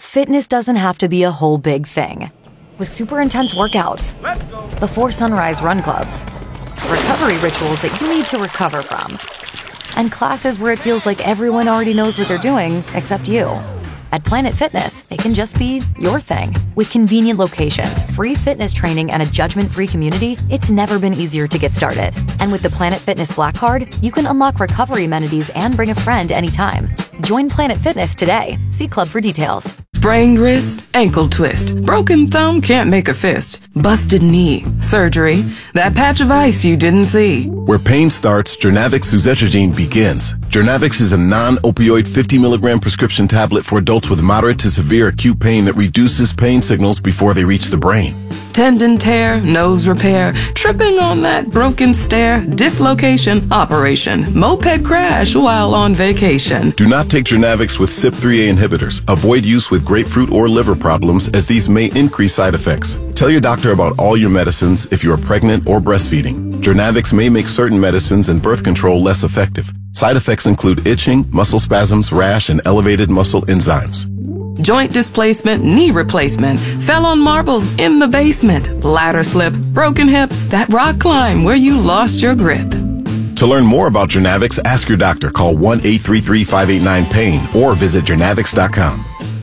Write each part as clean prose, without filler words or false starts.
Fitness doesn't have to be a whole big thing. With super intense workouts, before sunrise run clubs, recovery rituals that you need to recover from, and classes where it feels like everyone already knows what they're doing except you. At Planet Fitness, it can just be your thing. With convenient locations, free fitness training, and a judgment-free community, it's never been easier to get started. And with the Planet Fitness Black Card, you can unlock recovery amenities and bring a friend anytime. Join Planet Fitness today. See Club for details. Sprained wrist, ankle twist, broken thumb, can't make a fist, busted knee, surgery, that patch of ice you didn't see. Where pain starts, Jernavix suzetrigine begins. Jernavix is a non-opioid 50 milligram prescription tablet for adults with moderate to severe acute pain that reduces pain signals before they reach the brain. Tendon tear, nose repair, tripping on that broken stair, dislocation, operation, moped crash while on vacation. Do not take Jernavix with CYP3A inhibitors. Avoid use with grapefruit or liver problems, as these may increase side effects. Tell your doctor about all your medicines if you are pregnant or breastfeeding. Jernavix may make certain medicines and birth control less effective. Side effects include itching, muscle spasms, rash, and elevated muscle enzymes. Joint displacement, knee replacement, fell on marbles in the basement, ladder slip, broken hip, that rock climb where you lost your grip. To learn more about Jernavix, ask your doctor. Call 1-833-589-PAIN or visit jernavix.com.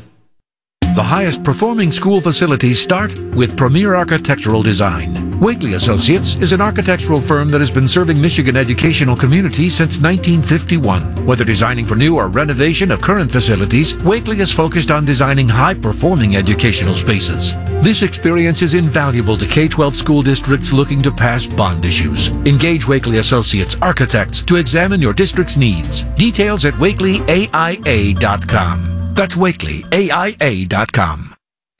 The highest performing school facilities start with Premier Architectural Design. Wakely Associates is an architectural firm that has been serving Michigan educational communities since 1951. Whether designing for new or renovation of current facilities, Wakely is focused on designing high-performing educational spaces. This experience is invaluable to K-12 school districts looking to pass bond issues. Engage Wakely Associates architects to examine your district's needs. Details at wakelyaia.com. That's wakelyaia.com.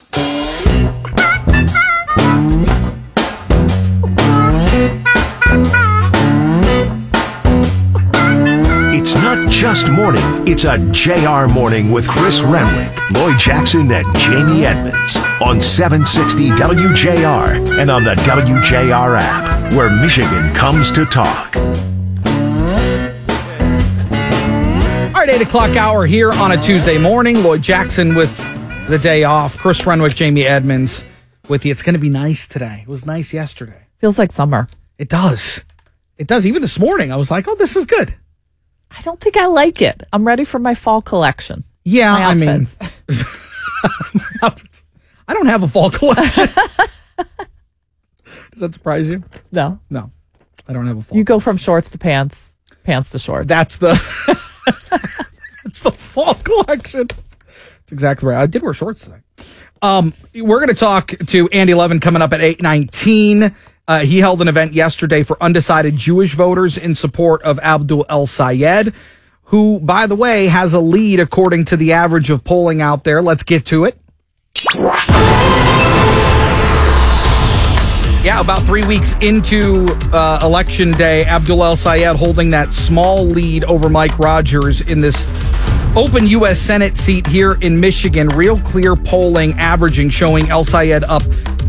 It's not just morning, it's a JR morning with Chris Renwick, Lloyd Jackson, and Jamie Edmonds on 760 WJR and on the WJR app, where Michigan comes to talk. All right, 8 o'clock hour here on a Tuesday morning. Lloyd Jackson with the day off. Chris Renwick, Jamie Edmonds with you. It's going to be nice today. It was nice yesterday. Feels like summer. It does. It does. Even this morning, I was like, oh, this is good. I don't think I like it. I'm ready for my fall collection. Yeah, I mean, I don't have a fall collection. Does that surprise you? No. No, I don't have a fall. You go from shorts to pants, pants to shorts. That's the fall collection. That's exactly right. I did wear shorts today. We're going to talk to Andy Levin coming up at 8:19. He held an event yesterday for undecided Jewish voters in support of Abdul El-Sayed, who, by the way, has a lead according to the average of polling out there. Let's get to it. Yeah, about 3 weeks into Election Day, Abdul El-Sayed holding that small lead over Mike Rogers in this open U.S. Senate seat here in Michigan. Real clear polling averaging showing El-Sayed up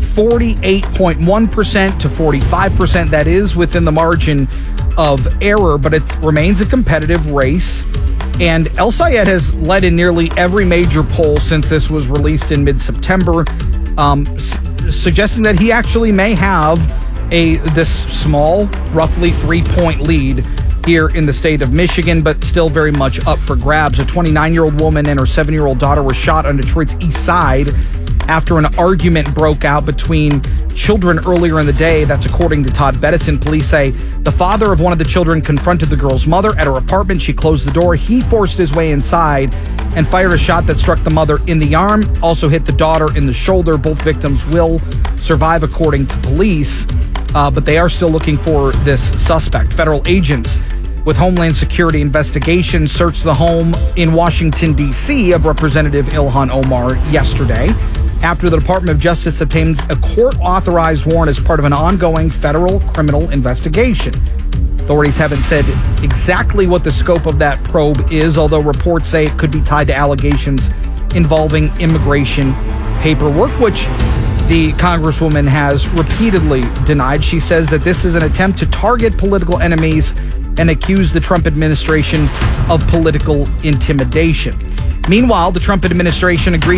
48.1% to 45%. That is within the margin of error, but it remains a competitive race. And El-Sayed has led in nearly every major poll since this was released in mid-September, suggesting that he actually may have this small, roughly 3-point lead here in the state of Michigan, but still very much up for grabs. A 29-year-old woman and her 7-year-old daughter were shot on Detroit's east side after an argument broke out between children earlier in the day. That's according to Todd Bettison. Police say the father of one of the children confronted the girl's mother at her apartment. She closed the door. He forced his way inside and fired a shot that struck the mother in the arm, also hit the daughter in the shoulder. Both victims will survive, according to police, but they are still looking for this suspect. Federal agents with Homeland Security investigations searched the home in Washington, D.C. of Representative Ilhan Omar yesterday, after the Department of Justice obtained a court-authorized warrant as part of an ongoing federal criminal investigation. Authorities haven't said exactly what the scope of that probe is, although reports say it could be tied to allegations involving immigration paperwork, which the Congresswoman has repeatedly denied. She says that this is an attempt to target political enemies and accuse the Trump administration of political intimidation. Meanwhile, the Trump administration agreed